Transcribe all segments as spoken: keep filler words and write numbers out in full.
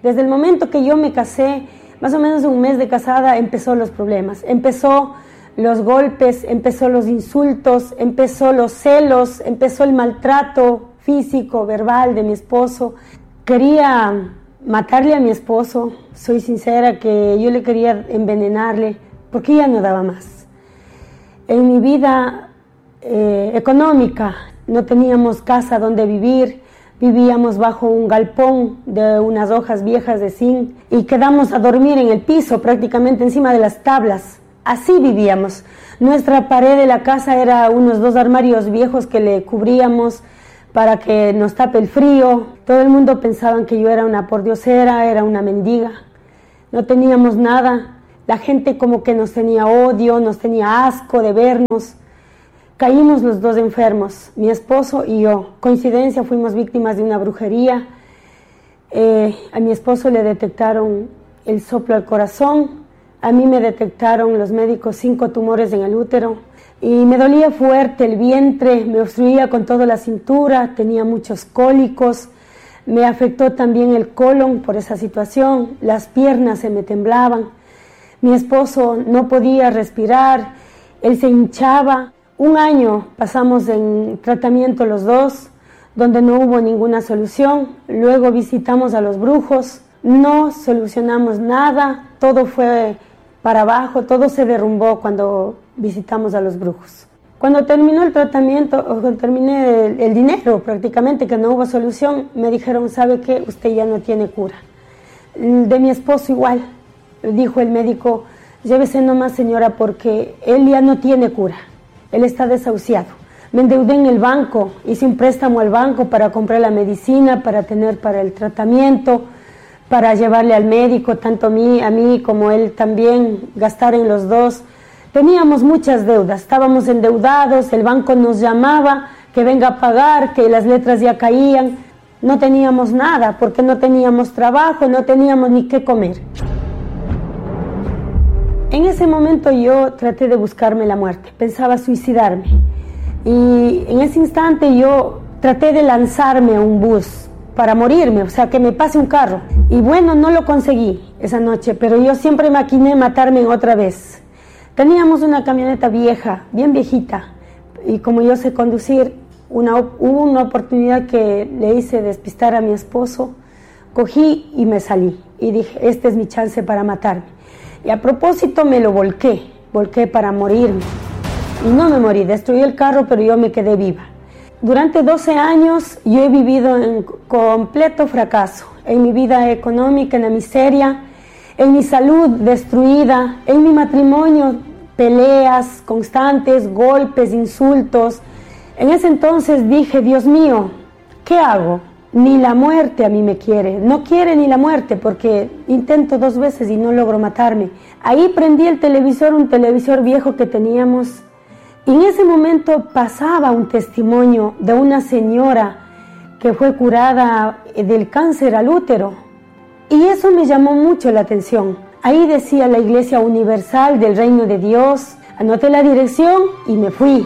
Desde el momento que yo me casé, más o menos un mes de casada, empezó los problemas. Empezó los golpes, empezó los insultos, empezó los celos, empezó el maltrato físico, verbal de mi esposo. Quería matarle a mi esposo, soy sincera que yo le quería envenenarle porque ya no daba más. En mi vida eh, económica no teníamos casa donde vivir, vivíamos bajo un galpón de unas hojas viejas de zinc y quedamos a dormir en el piso, prácticamente encima de las tablas. Así vivíamos. Nuestra pared de la casa era unos dos armarios viejos que le cubríamos para que nos tape el frío. Todo el mundo pensaba que yo era una pordiosera, era una mendiga. No teníamos nada. La gente como que nos tenía odio, nos tenía asco de vernos. Caímos los dos enfermos, mi esposo y yo. Coincidencia, fuimos víctimas de una brujería. Eh, a mi esposo le detectaron el soplo al corazón. A mí me detectaron los médicos cinco tumores en el útero. Y me dolía fuerte el vientre, me obstruía con toda la cintura, tenía muchos cólicos. Me afectó también el colon por esa situación. Las piernas se me temblaban. Mi esposo no podía respirar, él se hinchaba. Un año pasamos en tratamiento los dos, donde no hubo ninguna solución. Luego visitamos a los brujos, no solucionamos nada, todo fue para abajo, todo se derrumbó cuando visitamos a los brujos. Cuando terminó el tratamiento, o cuando terminé el, el dinero prácticamente, que no hubo solución, me dijeron, ¿sabe qué? Usted ya no tiene cura. De mi esposo igual, dijo el médico, llévese nomás señora porque él ya no tiene cura. Él está desahuciado. Me endeudé en el banco, hice un préstamo al banco para comprar la medicina, para tener para el tratamiento, para llevarle al médico, tanto a mí, a mí como él también, gastar en los dos. Teníamos muchas deudas, estábamos endeudados, el banco nos llamaba que venga a pagar, que las letras ya caían. No teníamos nada porque no teníamos trabajo, no teníamos ni qué comer. En ese momento yo traté de buscarme la muerte, pensaba suicidarme. Y en ese instante yo traté de lanzarme a un bus para morirme, o sea, que me pase un carro. Y bueno, no lo conseguí esa noche, pero yo siempre maquiné matarme otra vez. Teníamos una camioneta vieja, bien viejita, y como yo sé conducir, una, hubo una oportunidad que le hice despistar a mi esposo, cogí y me salí. Y dije, este es mi chance para matarme. Y a propósito me lo volqué, volqué para morirme. Y no me morí, destruí el carro, pero yo me quedé viva. Durante doce años yo he vivido en completo fracaso, en mi vida económica, en la miseria, en mi salud destruida, en mi matrimonio, peleas constantes, golpes, insultos. En ese entonces dije, Dios mío, ¿qué hago? Ni la muerte a mí me quiere, no quiere ni la muerte porque intento dos veces y no logro matarme. Ahí prendí el televisor, un televisor viejo que teníamos, y en ese momento pasaba un testimonio de una señora que fue curada del cáncer al útero, y eso me llamó mucho la atención. Ahí decía la Iglesia Universal del Reino de Dios, anoté la dirección y me fui.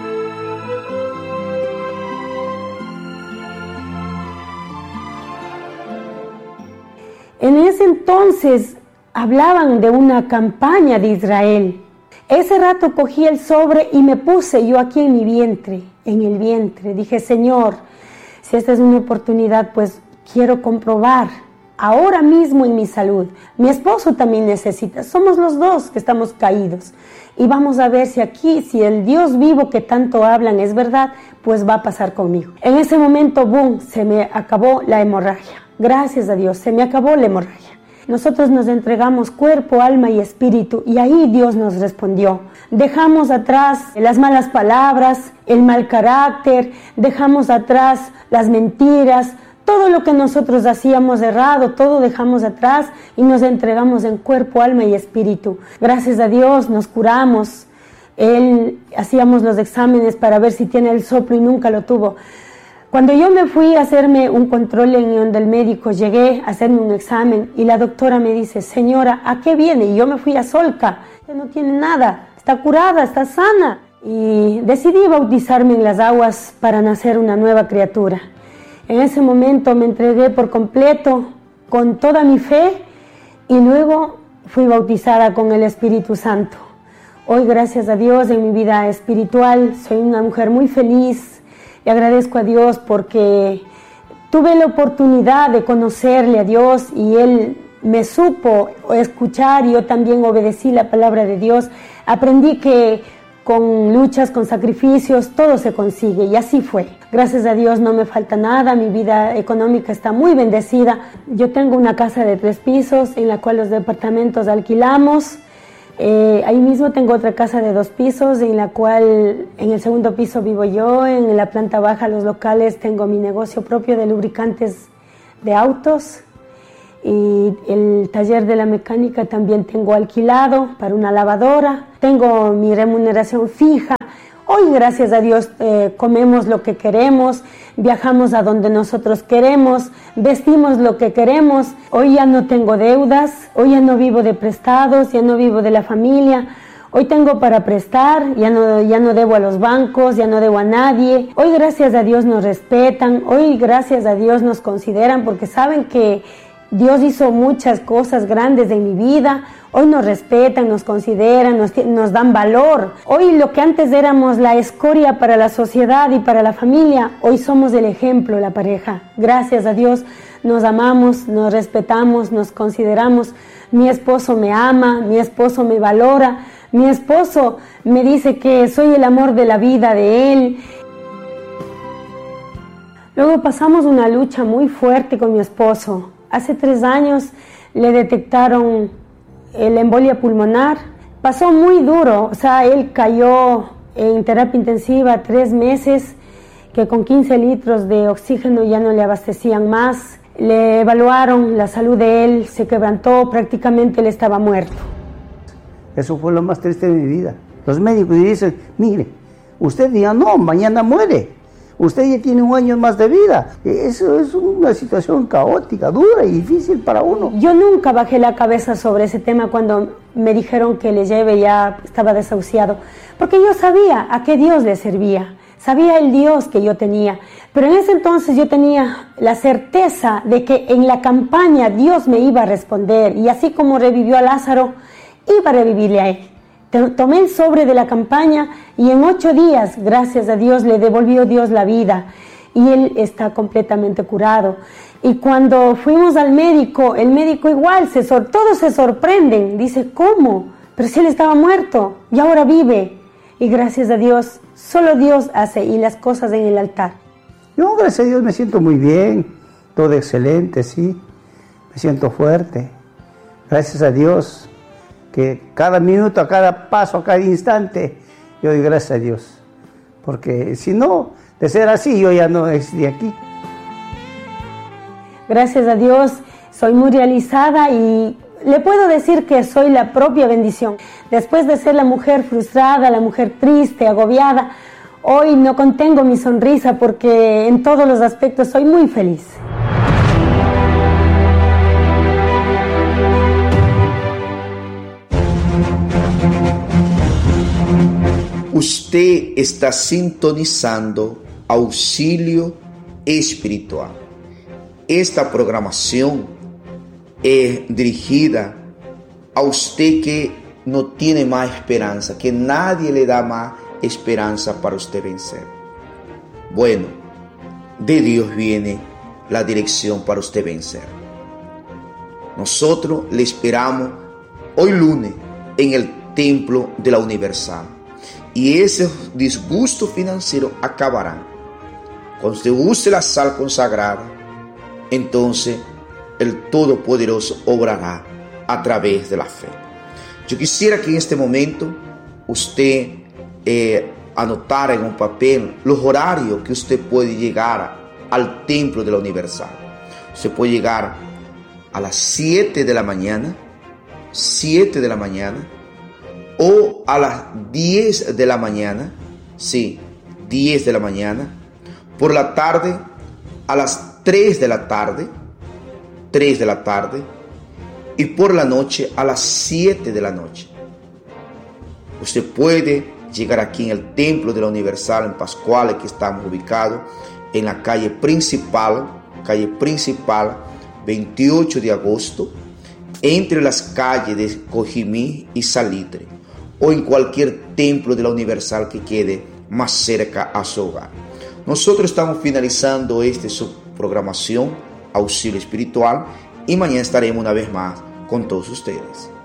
En ese entonces hablaban de una campaña de Israel. Ese rato cogí el sobre y me puse yo aquí en mi vientre, en el vientre. Dije, Señor, si esta es una oportunidad, pues quiero comprobar ahora mismo en mi salud. Mi esposo también necesita, somos los dos que estamos caídos. Y vamos a ver si aquí, si el Dios vivo que tanto hablan es verdad, pues va a pasar conmigo. En ese momento, boom, se me acabó la hemorragia. Gracias a Dios, se me acabó la hemorragia. Nosotros nos entregamos cuerpo, alma y espíritu y ahí Dios nos respondió. Dejamos atrás las malas palabras, el mal carácter, dejamos atrás las mentiras, todo lo que nosotros hacíamos errado, todo dejamos atrás y nos entregamos en cuerpo, alma y espíritu. Gracias a Dios nos curamos. Él, hacíamos los exámenes para ver si tiene el soplo y nunca lo tuvo. Cuando yo me fui a hacerme un control en donde el médico, llegué a hacerme un examen y la doctora me dice, señora, ¿a qué viene? Y yo me fui a Solca, que no tiene nada, está curada, está sana. Y decidí bautizarme en las aguas para nacer una nueva criatura. En ese momento me entregué por completo, con toda mi fe y luego fui bautizada con el Espíritu Santo. Hoy, gracias a Dios, en mi vida espiritual soy una mujer muy feliz. Le agradezco a Dios porque tuve la oportunidad de conocerle a Dios y Él me supo escuchar y yo también obedecí la palabra de Dios. Aprendí que con luchas, con sacrificios, todo se consigue y así fue. Gracias a Dios no me falta nada, mi vida económica está muy bendecida. Yo tengo una casa de tres pisos en la cual los departamentos alquilamos. Eh, ahí mismo tengo otra casa de dos pisos en la cual en el segundo piso vivo yo, en la planta baja los locales tengo mi negocio propio de lubricantes de autos y el taller de la mecánica también tengo alquilado para una lavadora, tengo mi remuneración fija. Hoy, gracias a Dios, eh, comemos lo que queremos, viajamos a donde nosotros queremos, vestimos lo que queremos. Hoy ya no tengo deudas, hoy ya no vivo de prestados, ya no vivo de la familia. Hoy tengo para prestar, ya no, ya no debo a los bancos, ya no debo a nadie. Hoy, gracias a Dios, nos respetan, hoy, gracias a Dios, nos consideran porque saben que Dios hizo muchas cosas grandes en mi vida. Hoy nos respetan, nos consideran, nos, nos dan valor. Hoy lo que antes éramos la escoria para la sociedad y para la familia, hoy somos el ejemplo, la pareja. Gracias a Dios nos amamos, nos respetamos, nos consideramos. Mi esposo me ama, mi esposo me valora, mi esposo me dice que soy el amor de la vida de él. Luego pasamos una lucha muy fuerte con mi esposo. Hace tres años le detectaron la embolia pulmonar. Pasó muy duro, o sea, él cayó en terapia intensiva tres meses, que con quince litros de oxígeno ya no le abastecían más. Le evaluaron la salud de él, se quebrantó, prácticamente él estaba muerto. Eso fue lo más triste de mi vida. Los médicos dicen, mire, usted ya no, mañana muere. Usted ya tiene un año más de vida. Eso es una situación caótica, dura y difícil para uno. Yo nunca bajé la cabeza sobre ese tema cuando me dijeron que le lleve, ya estaba desahuciado. Porque yo sabía a qué Dios le servía. Sabía el Dios que yo tenía. Pero en ese entonces yo tenía la certeza de que en la campaña Dios me iba a responder. Y así como revivió a Lázaro, iba a revivirle a él. Tomé el sobre de la campaña y en ocho días, gracias a Dios, le devolvió Dios la vida y él está completamente curado. Y cuando fuimos al médico, el médico igual, se sor- todos se sorprenden, dice, ¿cómo? Pero si él estaba muerto y ahora vive. Y gracias a Dios, solo Dios hace y las cosas en el altar. Yo, gracias a Dios, me siento muy bien, todo excelente, sí, me siento fuerte, gracias a Dios. Que cada minuto, a cada paso, a cada instante, yo doy gracias a Dios. Porque si no, de ser así, yo ya no estaría aquí. Gracias a Dios, soy muy realizada y le puedo decir que soy la propia bendición. Después de ser la mujer frustrada, la mujer triste, agobiada, hoy no contengo mi sonrisa porque en todos los aspectos soy muy feliz. Usted está sintonizando Auxílio Espiritual. Esta programación es dirigida a usted que no tiene más esperanza, que nadie le da más esperanza para usted vencer. Bueno, de Dios viene la dirección para usted vencer. Nosotros le esperamos hoy lunes en el Templo de la Universal. Y esos disgustos financieros acabarán. Cuando usted use la sal consagrada, entonces el Todopoderoso obrará a través de la fe. Yo quisiera que en este momento usted eh, anotara en un papel los horarios que usted puede llegar al Templo de la Universal. Usted puede llegar a las siete de la mañana, siete de la mañana, o a las diez de la mañana, sí, diez de la mañana, por la tarde a las tres de la tarde, tres de la tarde, y por la noche a las siete de la noche. Usted puede llegar aquí en el Templo de la Universal en Pascuales, que estamos ubicados en la calle principal, calle principal veintiocho de agosto, entre las calles de Cojimí y Salitre, o en cualquier templo de la Universal que quede más cerca a su hogar. Nosotros estamos finalizando esta su programación Auxilio Espiritual y mañana estaremos una vez más con todos ustedes.